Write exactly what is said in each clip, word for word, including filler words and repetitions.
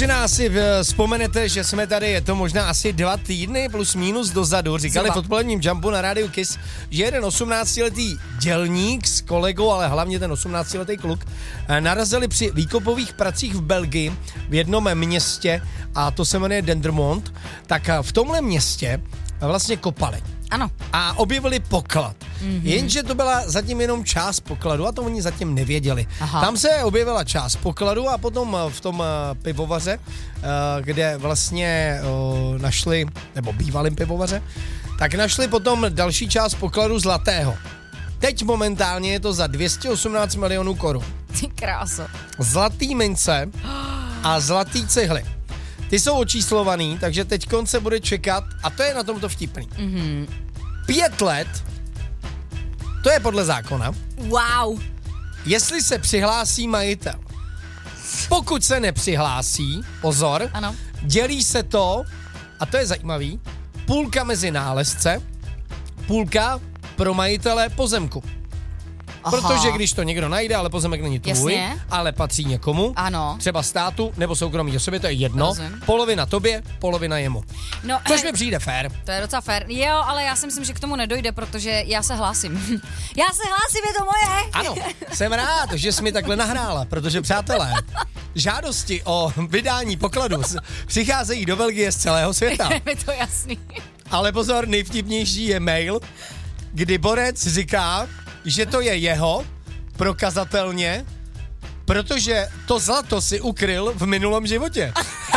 Možná si vzpomenete, že jsme tady, je to možná asi dva týdny plus minus dozadu, říkali v odpoledním Jumpu na rádiu Kiss, že jeden osmnáctiletý dělník s kolegou, ale hlavně ten osmnáctiletý kluk, narazili při výkopových pracích v Belgii v jednom městě, a to se jmenuje Dendermonde, tak v tomhle městě vlastně kopali. Ano. A objevili poklad. Mm-hmm. Jenže to byla zatím jenom část pokladu a to oni zatím nevěděli. Aha. Tam se objevila část pokladu a potom v tom pivovaře, kde vlastně našli, nebo bývalým pivovaře, tak našli potom další část pokladu zlatého. Teď momentálně je to za dvě stě osmnáct milionů korun. Ty kráso. Zlatý mince a zlatý cihly. Ty jsou očíslovaný, takže teď se bude čekat, a to je na tomto vtipný. Mm-hmm. Pět let, to je podle zákona. Wow. Jestli se přihlásí majitel. Pokud se nepřihlásí, pozor, ano. Dělí se to, a to je zajímavý, půlka mezi nálezce, půlka pro majitele pozemku. Aha. Protože když to někdo najde, ale pozemek není tvůj, jasně, ale patří někomu, ano, třeba státu nebo soukromí osobě, to je jedno, rozumím, polovina tobě, polovina jemu. No, což mi přijde fér. To je docela fér. Jo, ale já si myslím, že k tomu nedojde, protože já se hlásím. Já se hlásím, je to moje. Ano, jsem rád, že jsi mi takhle nahrála, protože přátelé, žádosti o vydání pokladu přicházejí do Belgie z celého světa. Je to jasný. Ale pozor, nejvtipnější je mail, kdy borec říká, že to je jeho, prokazatelně, protože to zlato si ukryl v minulém životě.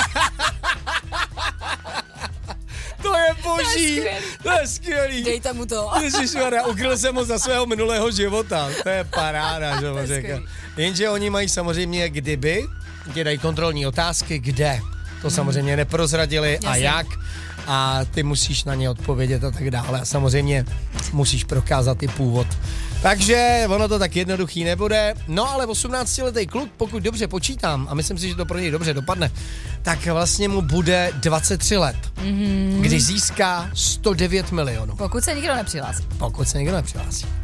To je boží, to je skvělý. Dejte mu to. Ježišmarja, ukryl jsem ho za svého minulého života. To je paráda, že ho řekl. Jenže oni mají samozřejmě, kdyby, ti dají kontrolní otázky, kde. To samozřejmě neprozradili. Jasně. A jak. A ty musíš na ně odpovědět a tak dále. A samozřejmě musíš prokázat i původ. Takže ono to tak jednoduchý nebude. No ale osmnáctiletý kluk, pokud dobře počítám, a myslím si, že to pro něj dobře dopadne, tak vlastně mu bude dvacet tři let, mm-hmm. kdy získá sto devět milionů. Pokud se nikdo nepřihlásí. Pokud se nikdo nepřihlásí.